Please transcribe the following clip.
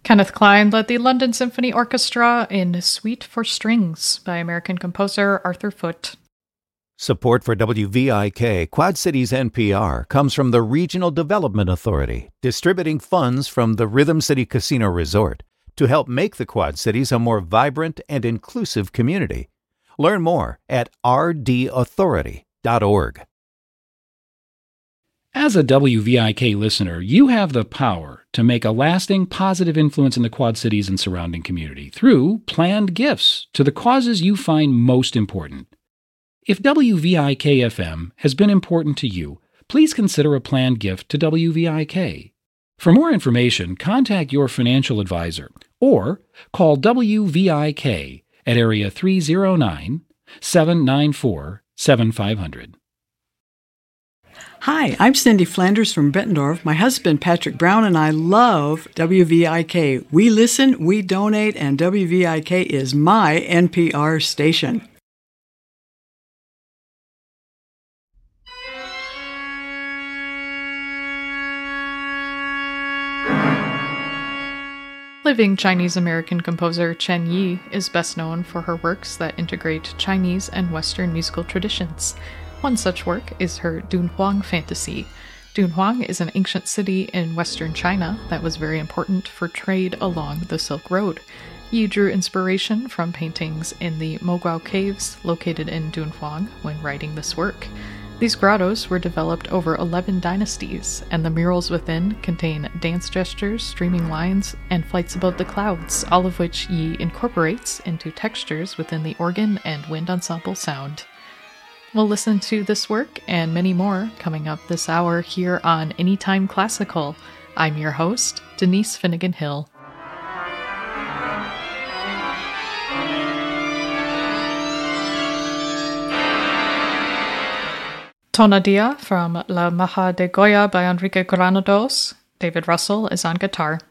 Kenneth Klein led the London Symphony Orchestra in Suite for Strings by American composer Arthur Foote. Support for WVIK Quad Cities NPR comes from the Regional Development Authority, distributing funds from the Rhythm City Casino Resort to help make the Quad Cities a more vibrant and inclusive community. Learn more at rdauthority.org. As a WVIK listener, you have the power to make a lasting positive influence in the Quad Cities and surrounding community through planned gifts to the causes you find most important. If WVIK-FM has been important to you, please consider a planned gift to WVIK. For more information, contact your financial advisor or call WVIK at area 309-794-7500. Hi, I'm Cindy Flanders from Bettendorf. My husband, Patrick Brown, and I love WVIK. We listen, we donate, and WVIK is my NPR station. Living Chinese-American composer Chen Yi is best known for her works that integrate Chinese and Western musical traditions. One such work is her Dunhuang Fantasy. Dunhuang is an ancient city in western China that was very important for trade along the Silk Road. Yi drew inspiration from paintings in the Mogao Caves located in Dunhuang when writing this work. These grottos were developed over 11 dynasties, and the murals within contain dance gestures, streaming lines, and flights above the clouds, all of which Yi incorporates into textures within the organ and wind ensemble sound. We'll listen to this work and many more coming up this hour here on Anytime Classical. I'm your host, Denise Finnegan Hill. Tonadilla from La Maja de Goya by Enrique Granados. David Russell is on guitar.